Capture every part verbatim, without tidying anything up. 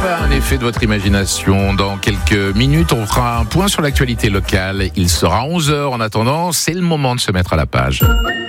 pas un effet de votre imagination. Dans quelques minutes, on fera un point sur l'actualité locale. Il sera onze heures. En attendant, c'est le moment de se mettre à la page.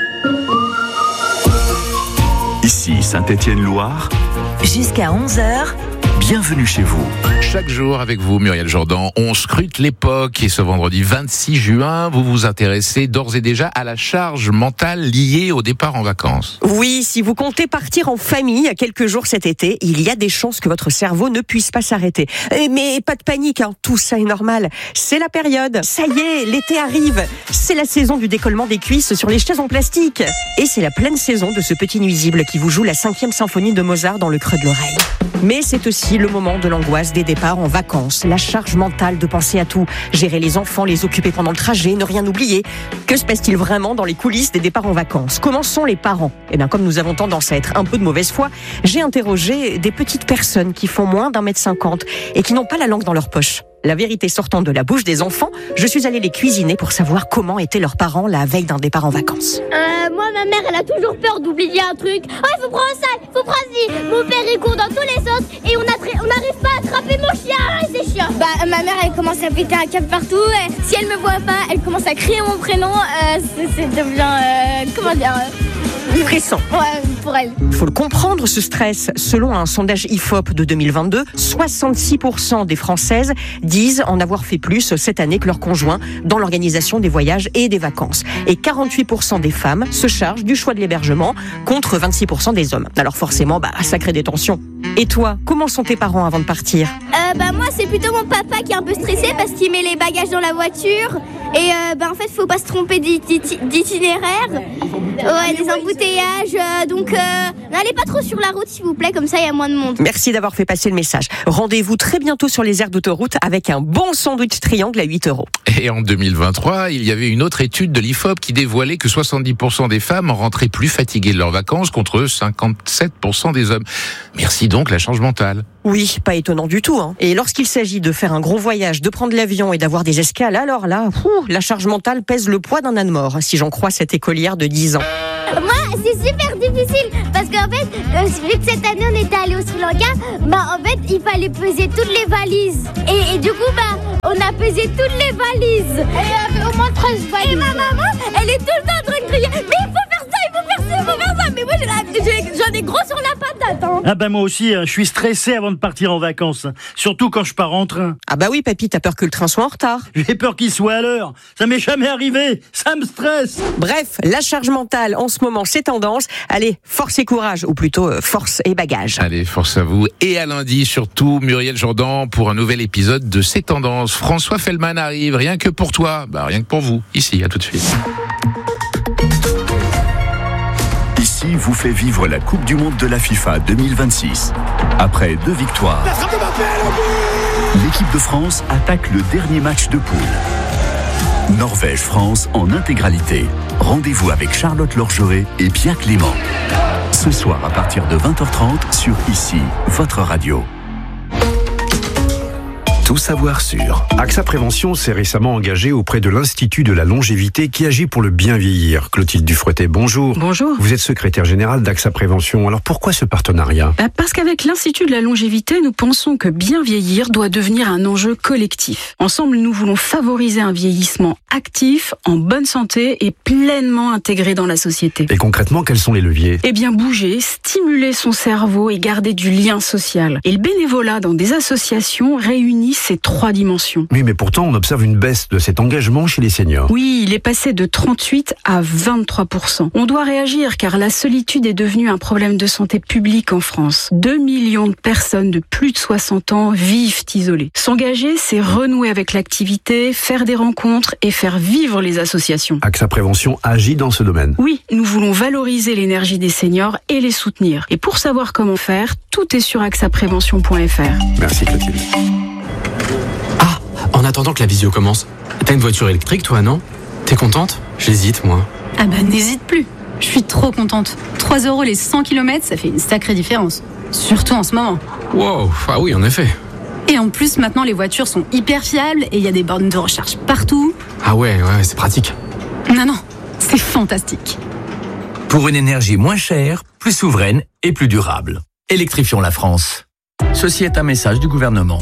Ici Saint-Étienne-Loire. Jusqu'à onze heures. Bienvenue chez vous. Chaque jour avec vous, Muriel Jourdan, on scrute l'époque et ce vendredi vingt-six juin, vous vous intéressez d'ores et déjà à la charge mentale liée au départ en vacances. Oui, si vous comptez partir en famille à quelques jours cet été, il y a des chances que votre cerveau ne puisse pas s'arrêter. Mais pas de panique, hein, tout ça est normal. C'est la période. Ça y est, l'été arrive. C'est la saison du décollement des cuisses sur les chaises en plastique. Et c'est la pleine saison de ce petit nuisible qui vous joue la cinquième symphonie de Mozart dans le creux de l'oreille. Mais c'est aussi le moment de l'angoisse des départs en vacances, la charge mentale de penser à tout, gérer les enfants, les occuper pendant le trajet, ne rien oublier. Que se passe-t-il vraiment dans les coulisses des départs en vacances ? Comment sont les parents ? Eh bien, comme nous avons tendance à être un peu de mauvaise foi, j'ai interrogé des petites personnes qui font moins d'un mètre cinquante et qui n'ont pas la langue dans leur poche. La vérité sortant de la bouche des enfants, je suis allée les cuisiner pour savoir comment étaient leurs parents la veille d'un départ en vacances. Euh, moi, ma mère, elle a toujours peur d'oublier un truc. Oh, il faut prendre ça, il faut prendre ci. Mon père, il court dans tous les sens et on n'arrive pas à attraper mon chien. Ah, c'est chiant. Bah, ma mère, elle commence à péter un câble partout. Et si elle me voit pas, elle commence à crier mon prénom. Euh, c'est, c'est devient, euh, comment dire euh... Stressant. Ouais, pour elle. Il faut le comprendre, ce stress. Selon un sondage I F O P de deux mille vingt-deux, soixante-six pour cent des Françaises disent en avoir fait plus cette année que leur conjoint dans l'organisation des voyages et des vacances. Et quarante-huit pour cent des femmes se chargent du choix de l'hébergement contre vingt-six pour cent des hommes. Alors forcément, bah, ça crée des tensions. Et toi, comment sont tes parents avant de partir ? Euh, bah moi, c'est plutôt mon papa qui est un peu stressé parce qu'il met les bagages dans la voiture. Et euh, bah en fait, faut pas se tromper d'itinéraire. Ouais, des embouteillages. Euh, donc, euh, n'allez pas trop sur la route, s'il vous plaît, comme ça, il y a moins de monde. Merci d'avoir fait passer le message. Rendez-vous très bientôt sur les aires d'autoroute avec un bon sandwich triangle à huit euros. Et en deux mille vingt-trois, il y avait une autre étude de l'I F O P qui dévoilait que soixante-dix pour cent des femmes rentraient plus fatiguées de leurs vacances contre cinquante-sept pour cent des hommes. Merci donc la charge mentale. Oui, pas étonnant du tout. Hein. Et lorsqu'il s'agit de faire un gros voyage, de prendre l'avion et d'avoir des escales, alors là, fou, la charge mentale pèse le poids d'un âne mort, si j'en crois cette écolière de dix ans. Moi, c'est super difficile parce qu'en fait, euh, vu que cette année on était allé au Sri Lanka, bah en fait, il fallait peser toutes les valises. Et, et du coup, bah, on a pesé toutes les valises. Elle avait au moins treize valises. Et ma maman, elle est tout le temps en train de crier, mais il faut faire ça, il faut faire ça, il faut faire ça. Mais moi, j'ai la, j'ai, j'en ai gros sur la patate. Hein. Ah bah moi aussi, hein, je suis stressé avant de partir en vacances. Surtout quand je pars en train. Ah bah oui, papy, t'as peur que le train soit en retard. J'ai peur qu'il soit à l'heure. Ça m'est jamais arrivé. Ça me stresse. Bref, la charge mentale en ce moment, c'est tendance. Allez, force et courage, ou plutôt euh, force et bagage. Allez, force à vous. Et à lundi, surtout, Muriel Jourdan pour un nouvel épisode de C'est Tendances. François Fellman arrive, rien que pour toi, bah rien que pour vous. Ici, à tout de suite. Ici vous fait vivre la Coupe du Monde de la FIFA deux mille vingt-six. Après deux victoires, l'équipe de France attaque le dernier match de poule. Norvège-France en intégralité. Rendez-vous avec Charlotte Lorgeret et Pierre Clément. Ce soir à partir de vingt heures trente sur Ici, votre radio. Tout savoir sur. AXA Prévention s'est récemment engagé auprès de l'Institut de la longévité qui agit pour le bien vieillir. Clotilde Dufretet, bonjour. Bonjour. Vous êtes secrétaire générale d'AXA Prévention. Alors pourquoi ce partenariat ? bah Parce qu'avec l'Institut de la longévité, nous pensons que bien vieillir doit devenir un enjeu collectif. Ensemble, nous voulons favoriser un vieillissement actif, en bonne santé et pleinement intégré dans la société. Et concrètement, quels sont les leviers ? Eh bien, bouger, stimuler son cerveau et garder du lien social. Et le bénévolat dans des associations réunit ces trois dimensions. Oui, mais pourtant, on observe une baisse de cet engagement chez les seniors. Oui, il est passé de trente-huit à vingt-trois pour cent. On doit réagir car la solitude est devenue un problème de santé publique en France. deux millions de personnes de plus de soixante ans vivent isolées. S'engager, c'est renouer avec l'activité, faire des rencontres et faire vivre les associations. AXA Prévention agit dans ce domaine. Oui, nous voulons valoriser l'énergie des seniors et les soutenir. Et pour savoir comment faire, tout est sur axa prévention point f r. Merci Clotilde. Ah, en attendant que la visio commence, t'as une voiture électrique toi, non ? T'es contente ? J'hésite, moi. Ah bah n'hésite plus. Je suis trop contente. trois euros les cent kilomètres, ça fait une sacrée différence. Surtout en ce moment. Wow, ah oui, en effet. Et en plus, maintenant, les voitures sont hyper fiables et il y a des bornes de recharge partout. Ah ouais, ouais, c'est pratique. Non, non, c'est fantastique. Pour une énergie moins chère, plus souveraine et plus durable. Électrifions la France. Ceci est un message du gouvernement.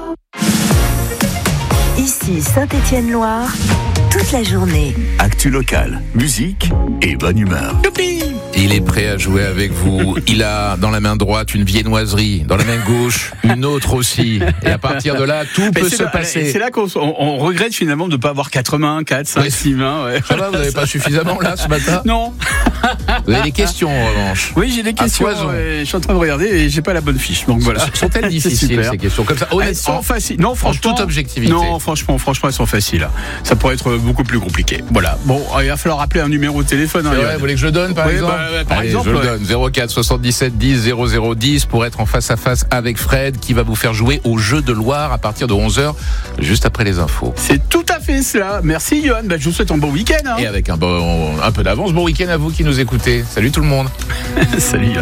Ici Saint-Étienne-Loire, toute la journée. Actu locale, musique et bonne humeur. Il est prêt à jouer avec vous. Il a dans la main droite une viennoiserie, dans la main gauche une autre aussi. Et à partir de là, tout peut se là, passer. C'est là qu'on on, on regrette finalement de ne pas avoir quatre mains, quatre, cinq, six mains. Ouais. Ça va, vous n'avez pas suffisamment là ce matin? Non. Vous avez des questions en revanche? Oui, j'ai des questions. Ouais, je suis en train de regarder et j'ai pas la bonne fiche. Donc voilà. Sont-elles difficiles ces questions comme ça? Honnêtement, elles sont faciles. Non, franchement. En toute objectivité. Non, franchement, franchement, elles sont faciles. Ça pourrait être beaucoup plus compliqué. Voilà. Bon, il va falloir appeler un numéro de téléphone. Hein, ouais, vous voulez que je le donne par oui, exemple? bah, Par Allez, exemple, je le ouais. donne. zéro quatre soixante-dix-sept dix zéro zéro dix pour être en face à face avec Fred qui va vous faire jouer au jeu de Loire à partir de onze heures, juste après les infos. C'est tout à fait cela. Merci Johan. Bah, je vous souhaite un bon week-end. Hein. Et avec un, bon, un peu d'avance, bon week-end à vous qui nous écoutez. Salut tout le monde. Salut Johan.